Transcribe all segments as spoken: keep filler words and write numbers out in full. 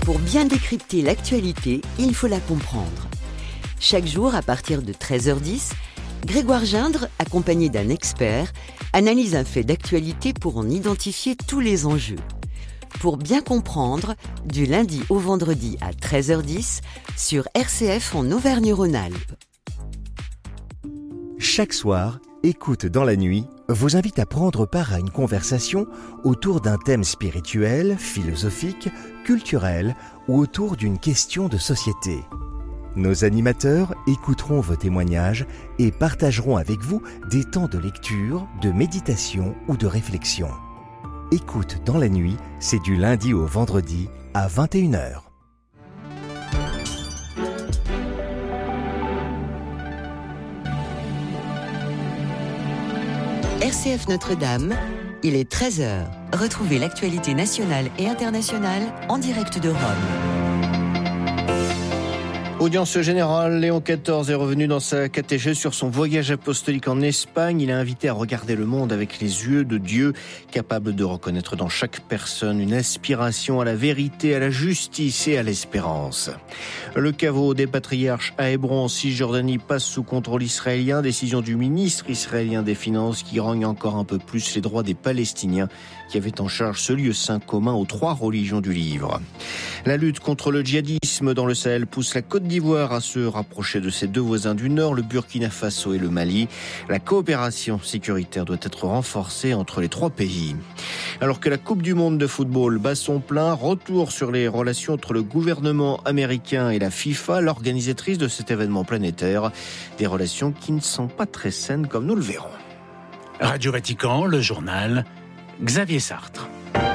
Pour bien décrypter l'actualité, il faut la comprendre. Chaque jour, à partir de treize heures dix, Grégoire Gindre, accompagné d'un expert, analyse un fait d'actualité pour en identifier tous les enjeux. Pour bien comprendre, du lundi au vendredi à treize heures dix, sur R C F en Auvergne-Rhône-Alpes. Chaque soir, Écoute dans la nuit vous invite à prendre part à une conversation autour d'un thème spirituel, philosophique, culturel ou autour d'une question de société. Nos animateurs écouteront vos témoignages et partageront avec vous des temps de lecture, de méditation ou de réflexion. Écoute dans la nuit, c'est du lundi au vendredi à vingt et une heures. R C F Notre-Dame, il est treize heures. Retrouvez l'actualité nationale et internationale en direct de Rome. Audience générale, Léon quatorze est revenu dans sa catéchèse sur son voyage apostolique en Espagne. Il a invité à regarder le monde avec les yeux de Dieu, capable de reconnaître dans chaque personne une aspiration à la vérité, à la justice et à l'espérance. Le caveau des patriarches à Hébron en Cisjordanie passe sous contrôle israélien. Décision du ministre israélien des Finances qui rogne encore un peu plus les droits des Palestiniens qui avaient en charge ce lieu saint commun aux trois religions du livre. La lutte contre le djihadisme dans le Sahel pousse la Côte d'Ivoire à se rapprocher de ses deux voisins du Nord, le Burkina Faso et le Mali. La coopération sécuritaire doit être renforcée entre les trois pays. Alors que la Coupe du Monde de football bat son plein, retour sur les relations entre le gouvernement américain et la FIFA, l'organisatrice de cet événement planétaire. Des relations qui ne sont pas très saines comme nous le verrons. Radio Vatican, le journal, Xavier Sartre.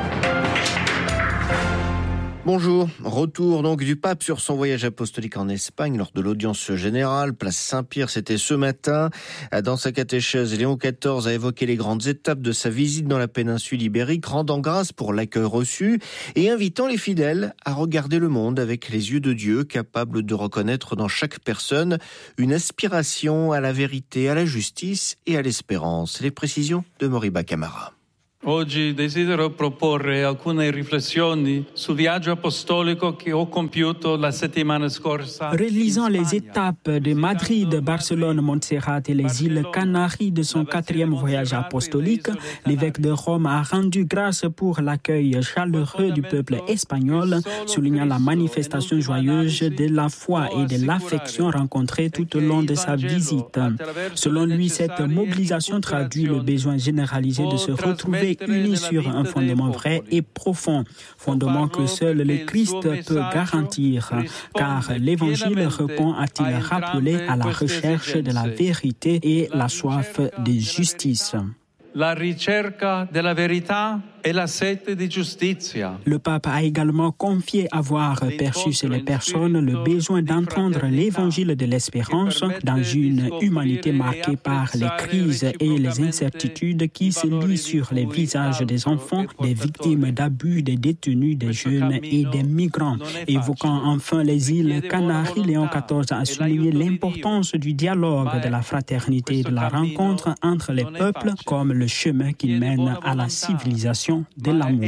Bonjour, retour donc du pape sur son voyage apostolique en Espagne lors de l'audience générale, place Saint-Pierre, c'était ce matin. Dans sa catéchèse, Léon quatorze a évoqué les grandes étapes de sa visite dans la péninsule ibérique, rendant grâce pour l'accueil reçu et invitant les fidèles à regarder le monde avec les yeux de Dieu, capable de reconnaître dans chaque personne une aspiration à la vérité, à la justice et à l'espérance. Les précisions de Moriba Camara. Oggi desidero proporre alcune riflessioni sul viaggio apostolico che ho compiuto la settimana scorsa. Relisant les étapes de Madrid, Barcelone, Montserrat et les îles Canaries de son quatrième voyage apostolique, l'évêque de Rome a rendu grâce pour l'accueil chaleureux du peuple espagnol, soulignant la manifestation joyeuse de la foi et de l'affection rencontrée tout au long de sa visite. Selon lui, cette mobilisation traduit le besoin généralisé de se retrouver unis sur un fondement vrai et profond, fondement que seul le Christ peut garantir, car l'Évangile répond, a-t-il rappelé, à la recherche de la vérité et la soif de justice. La ricerca della verità e la sete di giustizia. Le pape a également confié avoir perçu chez les personnes le besoin d'entendre l'évangile de l'espérance dans une humanité marquée par les crises et les incertitudes qui se lisent sur les visages des enfants, des victimes d'abus, des détenus, des jeunes et des migrants. Évoquant enfin les îles Canaries, Léon quatorze a souligné l'importance du dialogue, de la fraternité et de la rencontre entre les peuples comme le chemin qui mène à la civilisation de l'amour.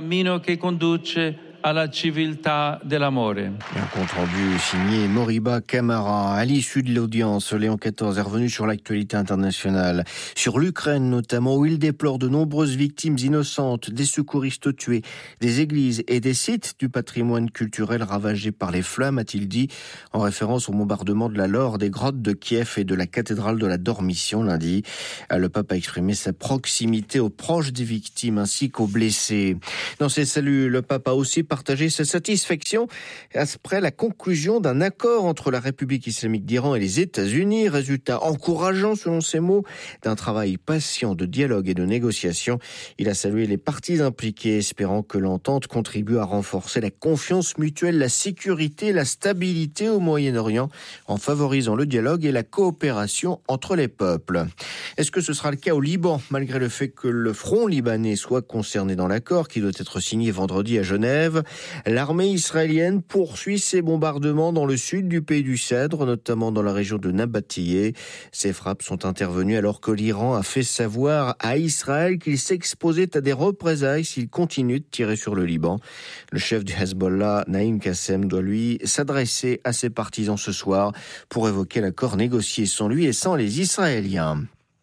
alla civiltà dell'amore. Un compte rendu signé Moriba Camara. À l'issue de l'audience, Léon quatorze est revenu sur l'actualité internationale, sur l'Ukraine notamment, où il déplore de nombreuses victimes innocentes, des secouristes tués, des églises et des sites du patrimoine culturel ravagés par les flammes, a-t-il dit, en référence au bombardement de la Laure, des grottes de Kiev et de la cathédrale de la Dormition lundi. Le pape a exprimé sa proximité aux proches des victimes ainsi qu'aux blessés. Dans ses saluts, le pape a aussi partager sa satisfaction après la conclusion d'un accord entre la République islamique d'Iran et les États-Unis, résultat encourageant selon ses mots d'un travail patient de dialogue et de négociation. Il a salué les parties impliquées, espérant que l'entente contribue à renforcer la confiance mutuelle, la sécurité, la stabilité au Moyen-Orient, en favorisant le dialogue et la coopération entre les peuples. Est-ce que ce sera le cas au Liban, malgré le fait que le front libanais soit concerné dans l'accord qui doit être signé vendredi à Genève? Aviv. L'armée israélienne poursuit ses bombardements dans le sud du pays du Cèdre, notamment dans la région de Nabatiyeh. Ces frappes sont intervenues alors que l'Iran a fait savoir à Israël qu'il s'exposait à des représailles s'il continue de tirer sur le Liban. Le chef du Hezbollah, Naïm Qassem, doit lui s'adresser à ses partisans ce soir pour évoquer l'accord négocié sans lui et sans les Israéliens.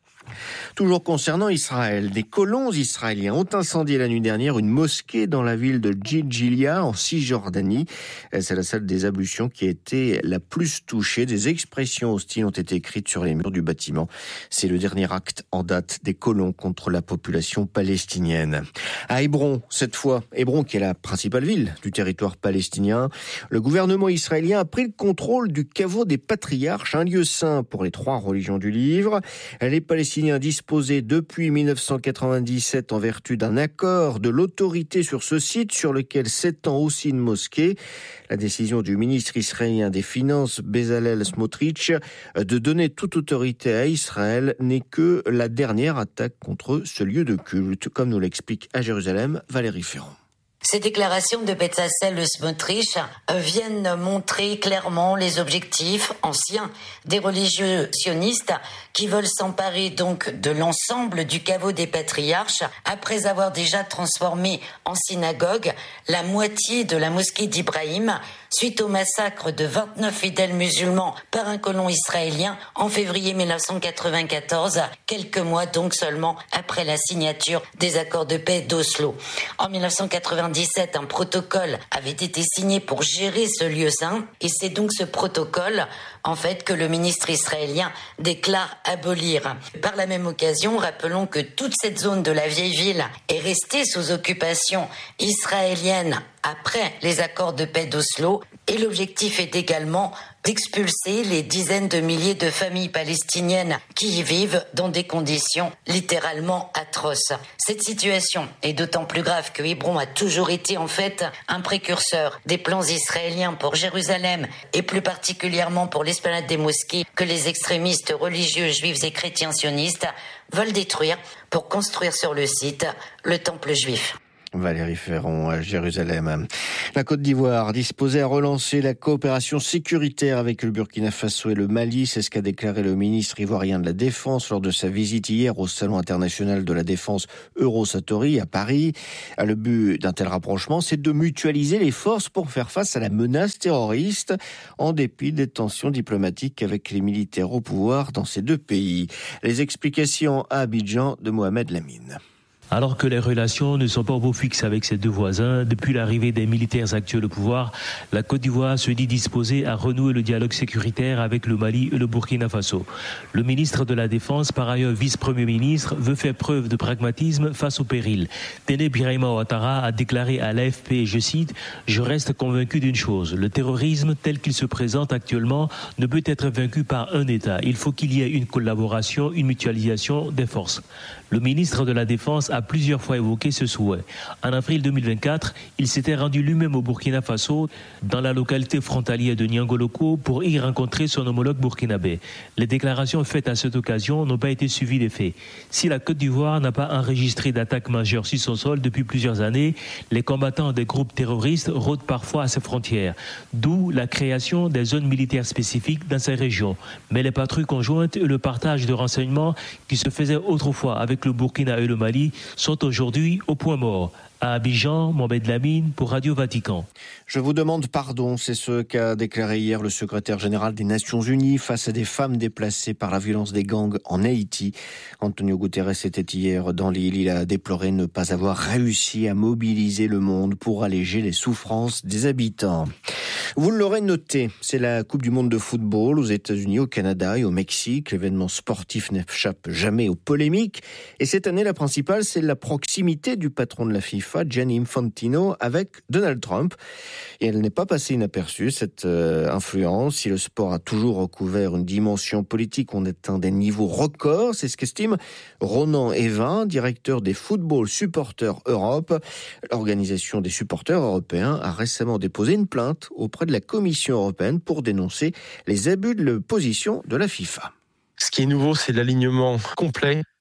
Toujours concernant Israël, des colons israéliens ont incendié la nuit dernière une mosquée dans la ville de Djidjilia en Cisjordanie. C'est la salle des ablutions qui a été la plus touchée. Des expressions hostiles ont été écrites sur les murs du bâtiment. C'est le dernier acte en date des colons contre la population palestinienne. À Hébron, cette fois, Hébron qui est la principale ville du territoire palestinien, le gouvernement israélien a pris le contrôle du caveau des patriarches, un lieu saint pour les trois religions du livre. Les Palestiniens disposés depuis mille neuf cent quatre-vingt-dix-sept en vertu d'un accord de l'autorité sur ce site sur lequel s'étend aussi une mosquée. La décision du ministre israélien des Finances, Bezalel Smotrich, de donner toute autorité à Israël n'est que la dernière attaque contre ce lieu de culte, comme nous l'explique à Jérusalem Valérie Ferrand. Ces déclarations de Bezalel Smotrich viennent montrer clairement les objectifs anciens des religieux sionistes qui veulent s'emparer donc de l'ensemble du caveau des patriarches après avoir déjà transformé en synagogue la moitié de la mosquée d'Ibrahim suite au massacre de vingt-neuf fidèles musulmans par un colon israélien en février mille neuf cent quatre-vingt-quatorze, quelques mois donc seulement après la signature des accords de paix d'Oslo. En mille neuf cent quatre-vingt-dix-sept, un protocole avait été signé pour gérer ce lieu saint et c'est donc ce protocole en fait que le ministre israélien déclare abolir. Par la même occasion, rappelons que toute cette zone de la vieille ville est restée sous occupation israélienne après les accords de paix d'Oslo et l'objectif est également d'expulser les dizaines de milliers de familles palestiniennes qui y vivent dans des conditions littéralement atroces. Cette situation est d'autant plus grave que Hébron a toujours été en fait un précurseur des plans israéliens pour Jérusalem et plus particulièrement pour l'esplanade des mosquées que les extrémistes religieux juifs et chrétiens sionistes veulent détruire pour construire sur le site le temple juif. Valérie Ferron à Jérusalem. La Côte d'Ivoire disposée à relancer la coopération sécuritaire avec le Burkina Faso et le Mali, c'est ce qu'a déclaré le ministre ivoirien de la Défense lors de sa visite hier au Salon international de la défense Eurosatory à Paris. Le but d'un tel rapprochement, c'est de mutualiser les forces pour faire face à la menace terroriste, en dépit des tensions diplomatiques avec les militaires au pouvoir dans ces deux pays. Les explications à Abidjan de Mohamed Lamine. Alors que les relations ne sont pas au beau fixe avec ses deux voisins, depuis l'arrivée des militaires actuels au pouvoir, la Côte d'Ivoire se dit disposée à renouer le dialogue sécuritaire avec le Mali et le Burkina Faso. Le ministre de la Défense, par ailleurs vice-premier ministre, veut faire preuve de pragmatisme face au péril. Téné Birahima Ouattara a déclaré à l'A F P, je cite, « Je reste convaincu d'une chose, le terrorisme tel qu'il se présente actuellement ne peut être vaincu par un État. Il faut qu'il y ait une collaboration, une mutualisation des forces. » Le ministre de la Défense a plusieurs fois évoqué ce souhait. En avril deux mille vingt-quatre, il s'était rendu lui-même au Burkina Faso, dans la localité frontalière de Niangoloko, pour y rencontrer son homologue burkinabé. Les déclarations faites à cette occasion n'ont pas été suivies des faits. Si la Côte d'Ivoire n'a pas enregistré d'attaque majeure sur son sol depuis plusieurs années, les combattants des groupes terroristes rôdent parfois à ses frontières, d'où la création des zones militaires spécifiques dans ces régions. Mais les patrouilles conjointes et le partage de renseignements qui se faisaient autrefois avec le Burkina et le Mali sont aujourd'hui au point mort. À Abidjan, Mohamed Lamine pour Radio Vatican. Je vous demande pardon, c'est ce qu'a déclaré hier le secrétaire général des Nations Unies face à des femmes déplacées par la violence des gangs en Haïti. Antonio Guterres était hier dans l'île. Il a déploré ne pas avoir réussi à mobiliser le monde pour alléger les souffrances des habitants. Vous l'aurez noté, c'est la Coupe du monde de football aux États-Unis, au Canada et au Mexique. L'événement sportif n'échappe jamais aux polémiques. Et cette année, la principale, c'est la proximité du patron de la FIFA, Gianni Infantino, avec Donald Trump. Et elle n'est pas passée inaperçue, cette euh, influence. Si le sport a toujours recouvert une dimension politique, on atteint des niveaux records. C'est ce qu'estime Ronan Evin, directeur des Football Supporters Europe. L'organisation des supporters européens a récemment déposé une plainte auprès de la Commission européenne pour dénoncer les abus de position de la FIFA. Ce qui est nouveau, c'est l'alignement complet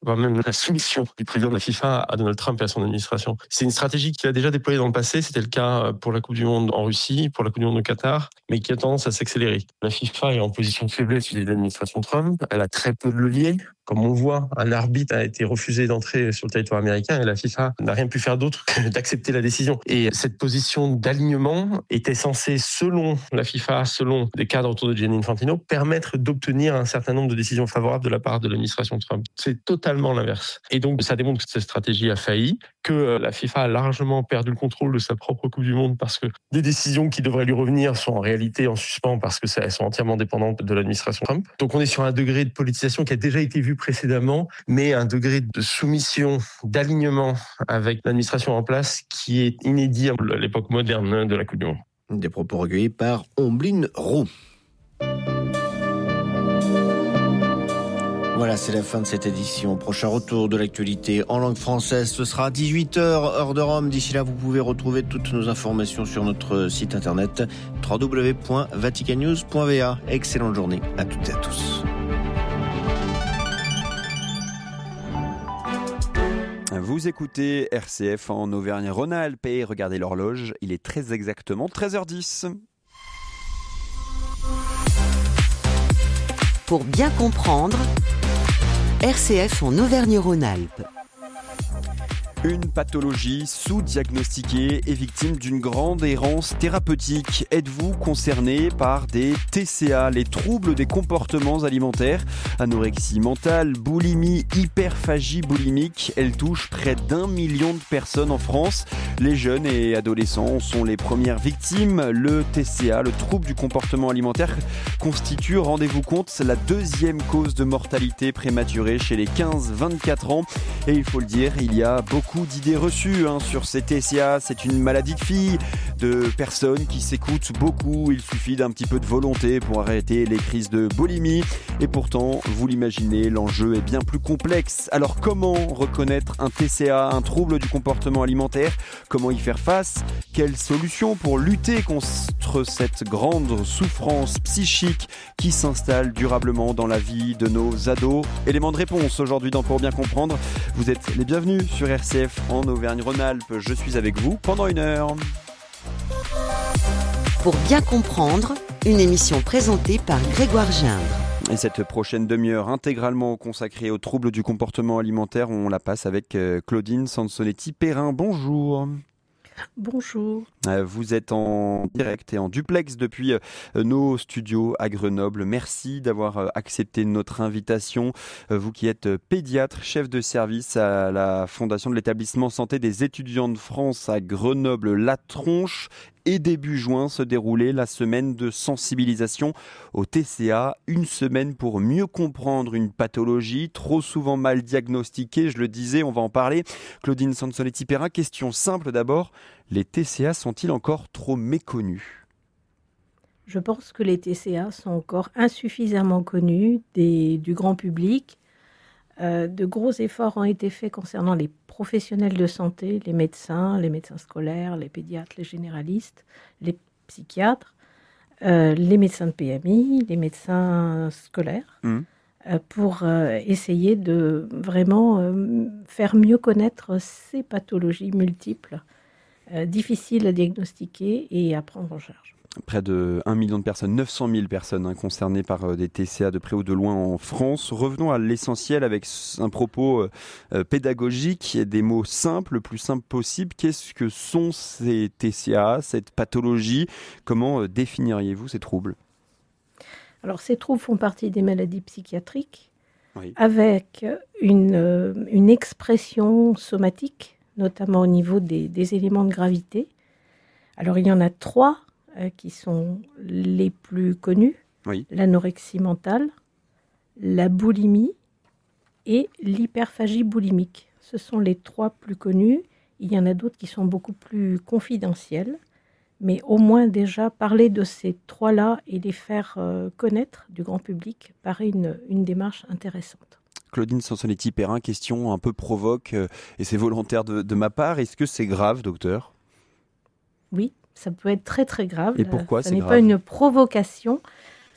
voire même la soumission du président de la FIFA à Donald Trump et à son administration. C'est une stratégie qu'il a déjà déployée dans le passé, c'était le cas pour la Coupe du Monde en Russie, pour la Coupe du Monde au Qatar, mais qui a tendance à s'accélérer. La FIFA est en position de faiblesse vis-à-vis de l'administration Trump, elle a très peu de leviers. Comme on voit, un arbitre a été refusé d'entrer sur le territoire américain et la FIFA n'a rien pu faire d'autre que d'accepter la décision. Et cette position d'alignement était censée, selon la FIFA, selon les cadres autour de Gianni Infantino, permettre d'obtenir un certain nombre de décisions favorables de la part de l'administration Trump. C'est totalement l'inverse. Et donc, ça démontre que cette stratégie a failli, que la FIFA a largement perdu le contrôle de sa propre Coupe du Monde parce que des décisions qui devraient lui revenir sont en réalité en suspens parce que elles sont entièrement dépendantes de l'administration Trump. Donc, on est sur un degré de politisation qui a déjà été vu précédemment, mais un degré de soumission, d'alignement avec l'administration en place qui est inédit à l'époque moderne de la Coupe du Monde. Des propos recueillis par Omblin Roux. Voilà, c'est la fin de cette édition. Prochain retour de l'actualité en langue française, ce sera à dix-huit heures, heure de Rome. D'ici là, vous pouvez retrouver toutes nos informations sur notre site internet w w w point vatican news point v a. Excellente journée à toutes et à tous. Vous écoutez R C F en Auvergne-Rhône-Alpes et regardez l'horloge, il est très exactement treize heures dix. Pour bien comprendre, R C F en Auvergne-Rhône-Alpes. Une pathologie sous-diagnostiquée et victime d'une grande errance thérapeutique. Êtes-vous concerné par des T C A, les troubles des comportements alimentaires? Anorexie mentale, boulimie, hyperphagie boulimique, elles touchent près d'un million de personnes en France. Les jeunes et adolescents sont les premières victimes. Le T C A, le trouble du comportement alimentaire, constitue, rendez-vous compte, la deuxième cause de mortalité prématurée chez les quinze vingt-quatre ans. Et il faut le dire, il y a beaucoup d'idées reçues hein, sur ces T C A. C'est une maladie de filles, de personnes qui s'écoutent beaucoup. Il suffit d'un petit peu de volonté pour arrêter les crises de boulimie. Et pourtant, vous l'imaginez, l'enjeu est bien plus complexe. Alors comment reconnaître un T C A, un trouble du comportement alimentaire? Comment y faire face? Quelles solutions pour lutter contre cette grande souffrance psychique qui s'installe durablement dans la vie de nos ados? Élément de réponse aujourd'hui dans Pour bien comprendre. Vous êtes les bienvenus sur R C F en Auvergne-Rhône-Alpes. Je suis avec vous pendant une heure. Pour bien comprendre, une émission présentée par Grégoire Gindre. Et cette prochaine demi-heure intégralement consacrée aux troubles du comportement alimentaire, on la passe avec Claudine Sansonetti-Perrin. Bonjour. Bonjour. Vous êtes en direct et en duplex depuis nos studios à Grenoble. Merci d'avoir accepté notre invitation. Vous qui êtes pédiatre, chef de service à la Fondation de l'établissement santé des étudiants de France à Grenoble-La Tronche. Et début juin se déroulait la semaine de sensibilisation au T C A. Une semaine pour mieux comprendre une pathologie trop souvent mal diagnostiquée. Je le disais, on va en parler. Claudine Sansonetti-Perrin, question simple d'abord. Les T C A sont-ils encore trop méconnus? Je pense que les T C A sont encore insuffisamment connus des, du grand public. Euh, de gros efforts ont été faits concernant les professionnels de santé, les médecins, les médecins scolaires, les pédiatres, les généralistes, les psychiatres, euh, les médecins de P M I, les médecins scolaires, mmh. euh, pour euh, essayer de vraiment euh, faire mieux connaître ces pathologies multiples, euh, difficiles à diagnostiquer et à prendre en charge. Près de un million de personnes, neuf cent mille personnes hein, concernées par euh, des T C A de près ou de loin en France. Revenons à l'essentiel avec un propos euh, pédagogique, des mots simples, le plus simple possible. Qu'est-ce que sont ces T C A, cette pathologie? Comment euh, définiriez-vous ces troubles? Alors, ces troubles font partie des maladies psychiatriques, oui. avec une, euh, une expression somatique, notamment au niveau des, des éléments de gravité. Alors, il y en a trois Euh, qui sont les plus connus, oui. L'anorexie mentale, la boulimie et l'hyperphagie boulimique. Ce sont les trois plus connus. Il y en a d'autres qui sont beaucoup plus confidentiels, mais au moins déjà parler de ces trois-là et les faire euh, connaître du grand public paraît une, une démarche intéressante. Claudine Sansonetti-Perrin, question un peu provoque, euh, et c'est volontaire de, de ma part. Est-ce que c'est grave, docteur? Oui. Ça peut être très très grave. Et pourquoi Ce c'est n'est grave? pas une provocation,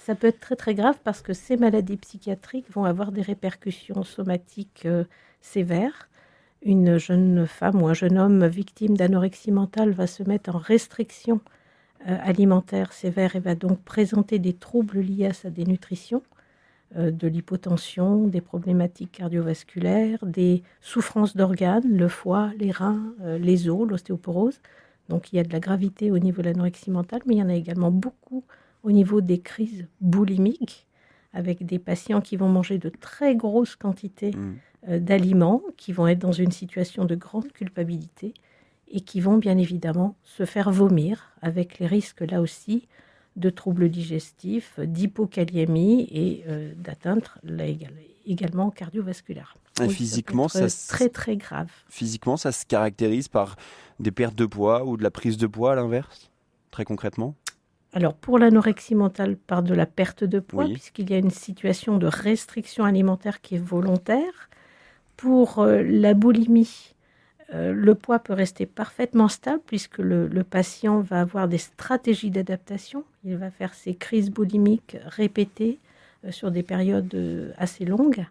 Ça peut être très très grave parce que ces maladies psychiatriques vont avoir des répercussions somatiques euh, sévères. Une jeune femme ou un jeune homme victime d'anorexie mentale va se mettre en restriction euh, alimentaire sévère et va donc présenter des troubles liés à sa dénutrition, euh, de l'hypotension, des problématiques cardiovasculaires, des souffrances d'organes, le foie, les reins, euh, les os, l'ostéoporose. Donc il y a de la gravité au niveau de l'anorexie mentale, mais il y en a également beaucoup au niveau des crises boulimiques, avec des patients qui vont manger de très grosses quantités mmh. euh, d'aliments, qui vont être dans une situation de grande culpabilité et qui vont bien évidemment se faire vomir, avec les risques là aussi de troubles digestifs, d'hypokaliémie et euh, d'atteinte là, également cardiovasculaire. Oui, physiquement, ça, ça très très grave. Physiquement, ça se caractérise par des pertes de poids ou de la prise de poids à l'inverse, très concrètement? Alors, pour l'anorexie mentale, par de la perte de poids, oui. puisqu'il y a une situation de restriction alimentaire qui est volontaire. Pour euh, la boulimie, euh, le poids peut rester parfaitement stable, puisque le, le patient va avoir des stratégies d'adaptation. Il va faire ses crises boulimiques répétées euh, sur des périodes euh, assez longues.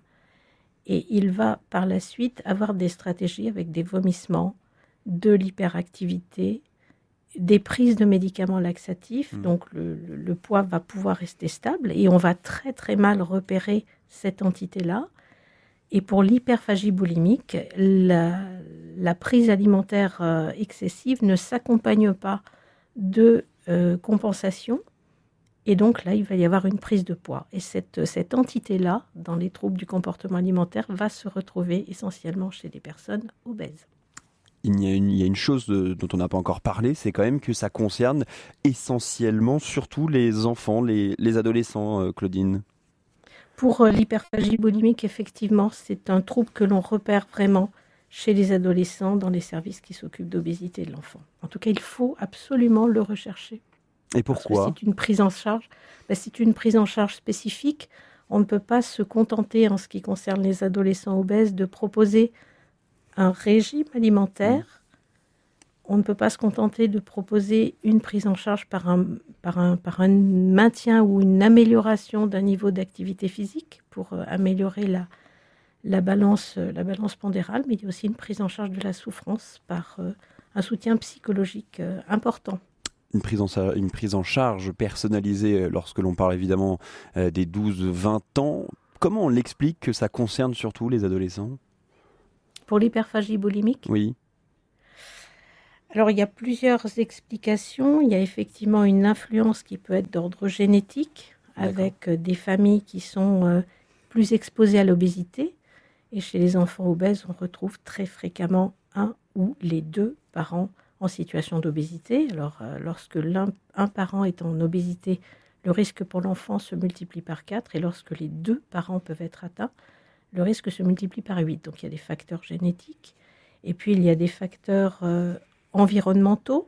Et il va, par la suite, avoir des stratégies avec des vomissements, de l'hyperactivité, des prises de médicaments laxatifs, mmh. donc le, le, le poids va pouvoir rester stable et on va très très mal repérer cette entité-là. Et pour l'hyperphagie boulimique, la, la prise alimentaire euh, excessive ne s'accompagne pas de euh, compensation et donc là, il va y avoir une prise de poids. Et cette, cette entité-là, dans les troubles du comportement alimentaire, va se retrouver essentiellement chez des personnes obèses. Il y a une, il y a une chose de, dont on n'a pas encore parlé, c'est quand même que ça concerne essentiellement, surtout les enfants, les, les adolescents, euh, Claudine. Pour euh, l'hyperphagie boulimique, effectivement, c'est un trouble que l'on repère vraiment chez les adolescents dans les services qui s'occupent d'obésité de l'enfant. En tout cas, il faut absolument le rechercher. Et pourquoi ? C'est une prise en charge. Ben, c'est une prise en charge spécifique. On ne peut pas se contenter, en ce qui concerne les adolescents obèses, de proposer un régime alimentaire. On ne peut pas se contenter de proposer une prise en charge par un, par un, par un maintien ou une amélioration d'un niveau d'activité physique pour euh, améliorer la, la, balance, la balance pondérale, mais il y a aussi une prise en charge de la souffrance par euh, un soutien psychologique euh, important. Une prise, en, une prise en charge personnalisée lorsque l'on parle évidemment euh, des douze vingt ans. Comment on l'explique que ça concerne surtout les adolescents ? Pour l'hyperphagie boulimique ? Oui. Alors, il y a plusieurs explications. Il y a effectivement une influence qui peut être d'ordre génétique, D'accord. avec des familles qui sont euh, plus exposées à l'obésité. Et chez les enfants obèses, on retrouve très fréquemment un ou les deux parents en situation d'obésité. Alors, euh, lorsque l'un un parent est en obésité, le risque pour l'enfant se multiplie par quatre. Et lorsque les deux parents peuvent être atteints, le risque se multiplie par huit. Donc, il y a des facteurs génétiques. Et puis, il y a des facteurs euh, environnementaux,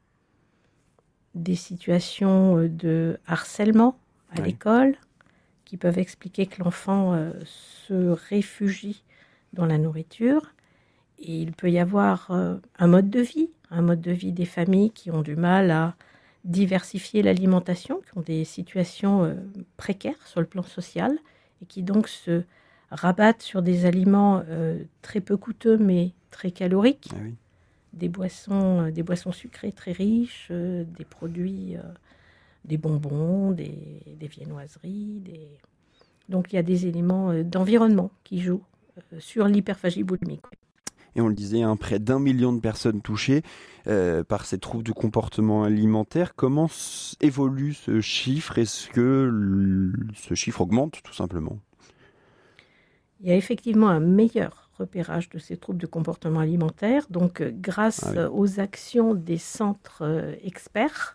des situations de harcèlement à oui. l'école, qui peuvent expliquer que l'enfant euh, se réfugie dans la nourriture. Et il peut y avoir euh, un mode de vie, un mode de vie des familles qui ont du mal à diversifier l'alimentation, qui ont des situations euh, précaires sur le plan social, et qui donc se rabattent sur des aliments euh, très peu coûteux mais très caloriques, ah oui. des, boissons, euh, des boissons sucrées très riches, euh, des produits, euh, des bonbons, des, des viennoiseries. Des... Donc il y a des éléments euh, d'environnement qui jouent euh, sur l'hyperphagie boulimique. Et on le disait, hein, près d'un million de personnes touchées euh, par ces troubles du comportement alimentaire. Comment s- évolue ce chiffre ? Est-ce que l- ce chiffre augmente tout simplement ? Il y a effectivement un meilleur repérage de ces troubles de comportement alimentaire. Donc, euh, grâce ah oui. aux actions des centres euh, experts,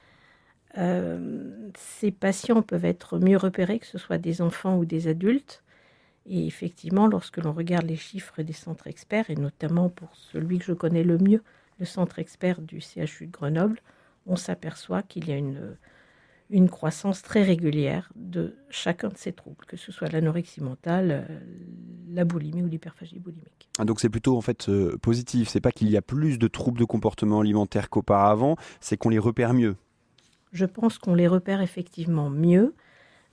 euh, ces patients peuvent être mieux repérés, que ce soit des enfants ou des adultes. Et effectivement, lorsque l'on regarde les chiffres des centres experts, et notamment pour celui que je connais le mieux, le centre expert du C H U de Grenoble, on s'aperçoit qu'il y a une... une croissance très régulière de chacun de ces troubles, que ce soit l'anorexie mentale, la boulimie ou l'hyperphagie boulimique. Ah, donc c'est plutôt en fait euh, positif, c'est pas qu'il y a plus de troubles de comportement alimentaire qu'auparavant, c'est qu'on les repère mieux. Je pense qu'on les repère effectivement mieux.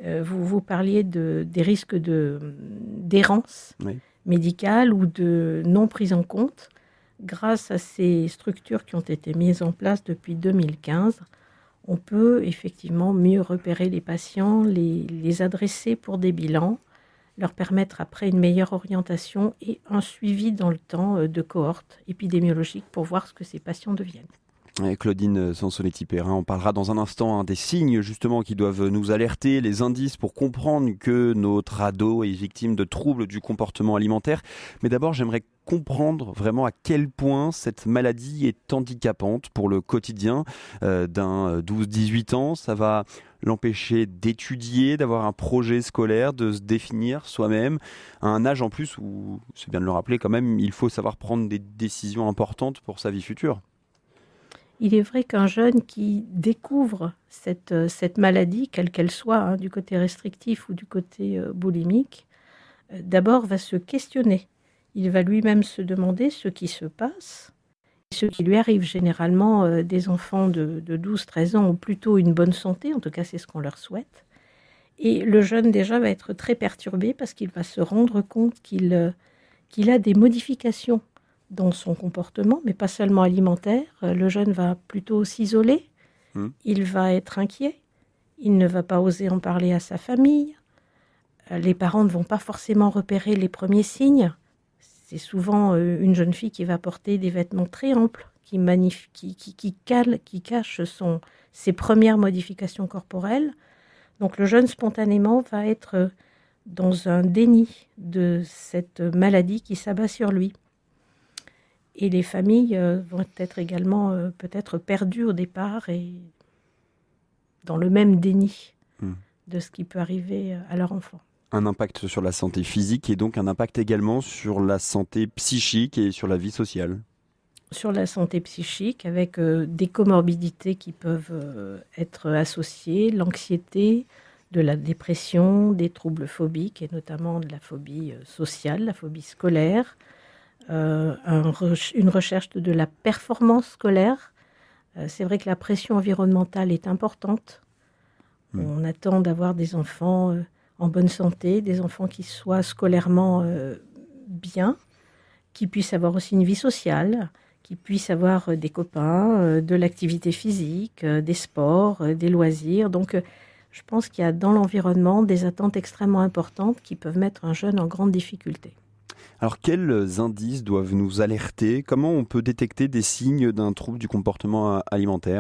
Euh, vous, vous parliez de, des risques de, d'errance oui. médicale ou de non prise en compte. Grâce à ces structures qui ont été mises en place depuis deux mille quinze, on peut effectivement mieux repérer les patients, les, les adresser pour des bilans, leur permettre après une meilleure orientation et un suivi dans le temps de cohortes épidémiologiques pour voir ce que ces patients deviennent. Claudine Sansonetti-Perrin, on parlera dans un instant hein, des signes justement qui doivent nous alerter, les indices pour comprendre que notre ado est victime de troubles du comportement alimentaire. Mais d'abord, j'aimerais comprendre vraiment à quel point cette maladie est handicapante pour le quotidien euh, d'un douze dix-huit ans. Ça va l'empêcher d'étudier, d'avoir un projet scolaire, de se définir soi-même, à un âge en plus où, c'est bien de le rappeler quand même, il faut savoir prendre des décisions importantes pour sa vie future. Il est vrai qu'un jeune qui découvre cette, cette maladie, quelle qu'elle soit, hein, du côté restrictif ou du côté euh, boulimique, euh, d'abord va se questionner. Il va lui-même se demander ce qui se passe, ce qui lui arrive. Généralement, euh, des enfants de, de douze treize ans ont plutôt une bonne santé, en tout cas c'est ce qu'on leur souhaite. Et le jeune déjà va être très perturbé parce qu'il va se rendre compte qu'il, euh, qu'il a des modifications dans son comportement, mais pas seulement alimentaire. Le jeune va plutôt s'isoler, mmh. il va être inquiet, il ne va pas oser en parler à sa famille, les parents ne vont pas forcément repérer les premiers signes. C'est souvent une jeune fille qui va porter des vêtements très amples, qui, magnif- qui, qui, qui, cale, qui cache son, ses premières modifications corporelles. Donc le jeune, spontanément, va être dans un déni de cette maladie qui s'abat sur lui. Et les familles euh, vont être également euh, peut-être perdues au départ et dans le même déni mmh. de ce qui peut arriver à leur enfant. Un impact sur la santé physique et donc un impact également sur la santé psychique et sur la vie sociale. Sur la santé psychique, avec euh, des comorbidités qui peuvent euh, être associées, l'anxiété, de la dépression, des troubles phobiques et notamment de la phobie euh, sociale, la phobie scolaire. Euh, un re- une recherche de, de la performance scolaire. Euh, c'est vrai que la pression environnementale est importante. Mmh. On attend d'avoir des enfants euh, en bonne santé, des enfants qui soient scolairement euh, bien, qui puissent avoir aussi une vie sociale, qui puissent avoir euh, des copains, euh, de l'activité physique, euh, des sports, euh, des loisirs. Donc, euh, je pense qu'il y a dans l'environnement des attentes extrêmement importantes qui peuvent mettre un jeune en grande difficulté. Alors, quels indices doivent nous alerter ? Comment on peut détecter des signes d'un trouble du comportement alimentaire ?